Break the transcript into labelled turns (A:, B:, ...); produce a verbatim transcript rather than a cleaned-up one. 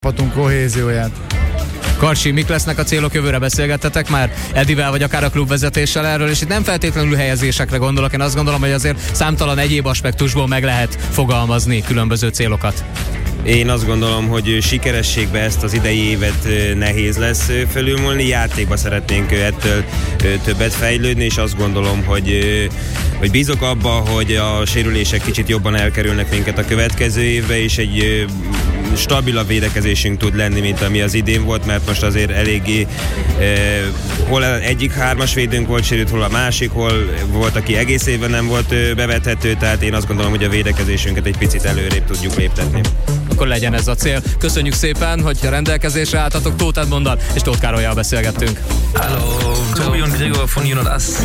A: csapatunk kohézióját.
B: Karsi, mik lesznek a célok jövőre? Beszélgettetek már Edivel, vagy akár a klubvezetéssel erről, és itt nem feltétlenül helyezésekre gondolok, én azt gondolom, hogy azért számtalan egyéb aspektusból meg lehet fogalmazni különböző célokat.
C: Én azt gondolom, hogy sikerességbe ezt az idei évet nehéz lesz felülmúlni, játékba szeretnénk ettől többet fejlődni, és azt gondolom, hogy, hogy bízok abba, hogy a sérülések kicsit jobban elkerülnek minket a következő évbe, és egy stabilabb védekezésünk tud lenni, mint ami az idén volt, mert most azért eléggé eh, hol egyik hármas védőnk volt sérült, hol a másik, hol volt, aki egész évben nem volt eh, bevethető, tehát én azt gondolom, hogy a védekezésünket egy picit előrébb tudjuk léptetni.
B: Akkor legyen ez a cél. Köszönjük szépen, hogy a rendelkezésre álltatok. Tóth Edmonddal és Tóth Károlyjal beszélgettünk.
D: Hallo, Tobi und Gregor von Juno Das.